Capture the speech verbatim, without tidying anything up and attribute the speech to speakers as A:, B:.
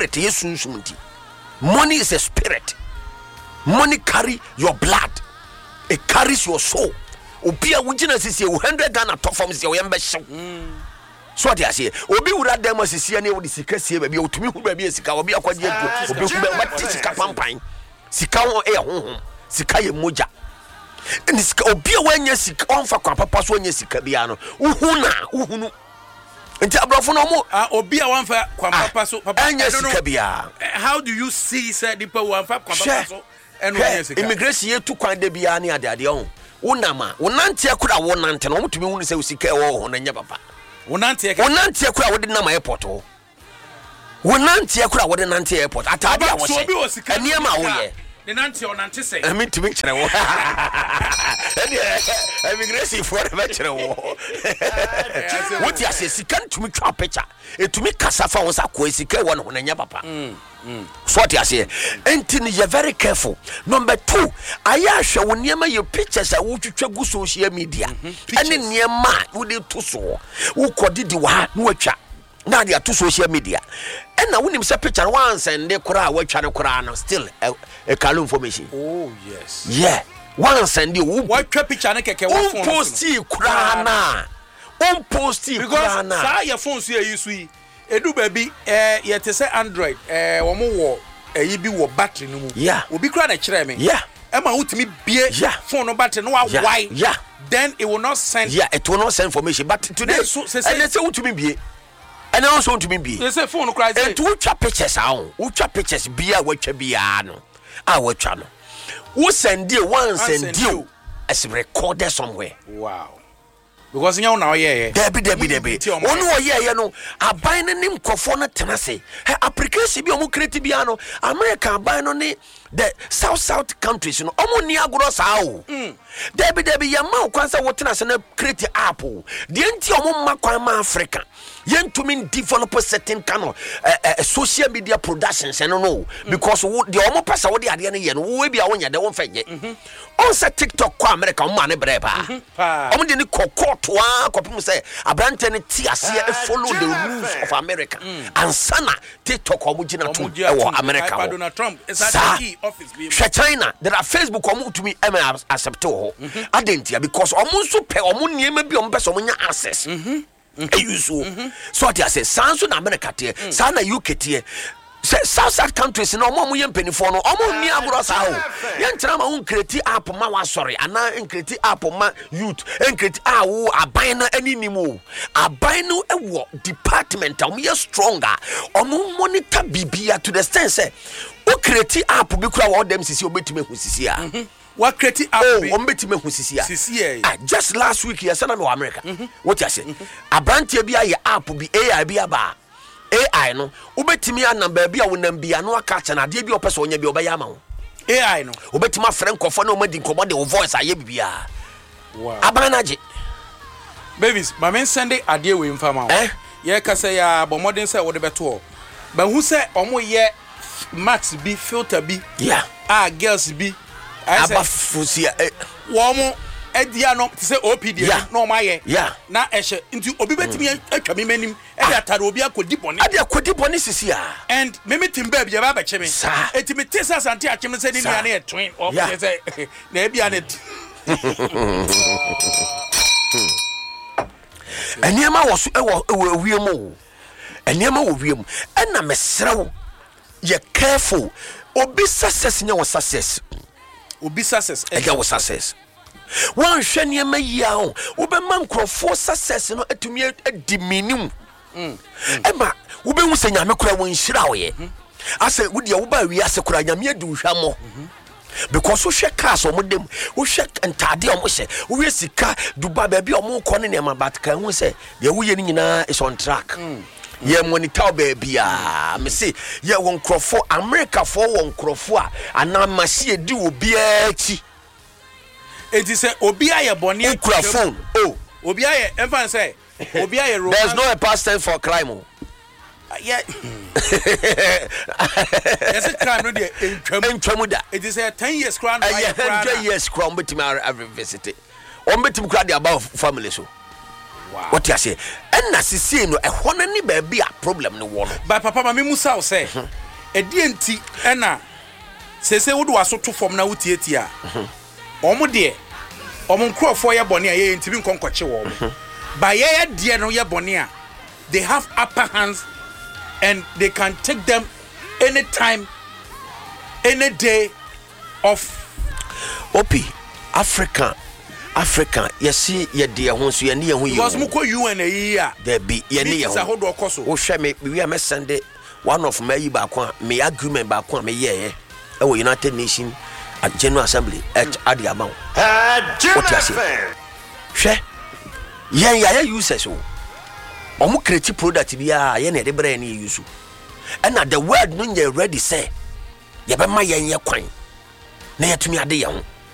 A: spirit. Money is a spirit. Money carry your blood. It carries your soul. Obia wujina sisi one hundred Ghana top from sisi oyembe show. So what I say? Obi ura demo sisi ane odi sika sie baby otumi hu baby sika obi akwaje egu obi hu ba sika pampan. Sika won e honhom. Sika ye moja. Ni sika obi wanya sika onfa kwa papa so wanya sika bia no. Uhu na uhunu. Nti abrofo no mo
B: obi a wanfa kwa papa so papa
A: anya sika bia.
B: How do you see say the people wanfa kwa papa so eno anya sika?
A: Immigration ye tu kwan de bia ne ade ade on. Unama unantia kura wonante no mutumi hunu se usika e wo ho na nya papa unantia unantia kura wode na ma airport ho unantia kura wode nante airport atade a wo se eniema wo ye
B: ne nante onante se
A: emi tumi kire wo eni immigration for the kire wo wuti ase sika tumi twa picture etumi kasa fa wo sa ko sika wo no ho na nya papa mm Mm. So what you say? Enti you very careful. Number two, aya hwe wo niema your pictures a wo twetwa gu social media. Ene niema wo de to so. Wo kodidi wa na watwa. Na de to social media. Ena wonim se picture wan send kura watwa ne kura no still a, a call information.
B: Oh yes.
A: Yeah. Wan send you wo
B: watwa picture ne keke wo phone.
A: Post kura na. On post kura na.
B: Sa your phone so you sui. Edu baby eh yete say Android eh wo mo wo eh bi wo battery no mu
A: yeah
B: obi kura na kire me
A: yeah
B: e ma wutimi bie
A: yeah
B: phone no battery no wa why
A: yeah
B: then it will not send
A: yeah it will not send information but today
B: so,
A: and they say wutimi bie and also wutimi bie
B: they say phone no cry
A: and to watch pictures awo watch pictures bia watwa bia no a watwa no wo send you one send you as recorded somewhere.
B: Wow. Because you know yeah
A: debi debi debi onu oye ye no aban ne nim kofo no tenase he application bi o mu create bia no America aban no ne the south south countries no omo ni agoro saa o debi debi ye ma kwansa wo tenase na create app de enti omo ma kwan ma Africa yentumi develop certain kind of uh, uh, social media productions no no because the omo pesa wo de ade ne ye no wo bia wo nya de wo fanye on sa TikTok kwa America omo ne breba omo de ni kokko to akopum say abrante ne ti ase e follow the rules of America and sana TikTok omo gina to e wo America
B: Donald Trump is that key office be
A: China there are Facebook omo to me am accept ho adentia because omo so pe omo niema bi omo pesa omo nya access mhm so what I say sanso na America tie sana U K tie South South countries no mo mo yempenifo no omo ni agoro sa ho ye ntra ma un create app ma wa sorry ana en create app ma youth en create a wo aban na aninimu aban no ewo department am ye stronger omo monitor bibia to the sense say o create app bi kura wo dem sisi obetime hu sisi a
B: what create app
A: oh obetime hu sisi a
B: sisi
A: ah just last week yes na no America what you say abrantie bi aye app bi A I bi aba A I no ubetimi anamba bia wonam bia no aka cha na de bi opese onya bi obeya ma wo
B: A I no
A: ubetimi afren kofo na omadi nkomo de voice aye bibia wow abanaje
B: babies ma men send ade we mfa ma wo eh ye ka say ya bo modern say wo de beto ho ba hu say omo ye max bi filter bi
A: yeah
B: ah girls bi
A: aba fusia
B: wo mo edia no say O P D no ma ye
A: yeah
B: na ehye nti obi betimi atwa me manim e dey atare obi akodi bone
A: ade akodi bone sisi a
B: and me metim ba bia ba ba cheme eti me tesa asante acheme say ni na e twin of say na e bia ne
A: eniema wo so e wo wiem eniema wo wiem e na mesrew ye careful obi success nya wo success
B: obi success
A: e ga wo success one hwe niema yi a ho wo be man krofo success no atumi adiminim mm ema wo be hu se nyame kura won hira wo ye ase wo de wo ba wi ase kura nyame adu hwamo because wo hwe cars o modem wo hwe ntade o mo hye wo hwe sika duba ba bi o mo ko ne ne ma batka hu se de wo ye ni nyina is on track ye monitor ba bia me say ye won krofo America for won krofo a ana machine di obi achi
B: it is say obi aye bone
A: akura phone oh
B: obi aye emfa say obi aye romance
A: there's no a past tense for crime oh
B: uh, yeah yes a crime no dey entwam
A: entwam da
B: it is a ten years crown
A: right yeah ten years crown betim every visit on betim kra dey about family so wow what you say and na sisi no e hono ni ba bia problem no wo no
B: ba papa ma me musa o say edienti ena sese wodo aso to fom na wotietia omo de omo nkrofo ye bone a ye ntimi nkonkoche wo omo ba ye ye de no ye bone a they have upper hands and they can take them anytime any day of
A: opi Africa Africa yesi ye de ho so ye ne ye ho yi
B: because muko U N a year
A: there be ye ne ye ho
B: ahodo okoso
A: wo hwe me we am send one of my yi ba ko me agreement ba ko me ye e wo United Nations at General Assembly at adi amount
C: ah Jimmy
A: hwe yen ya ya users o omo create product bia ye na de bra na use and the word no ye ready say ye be ma yen ye kwan na ye tumi ade ye ho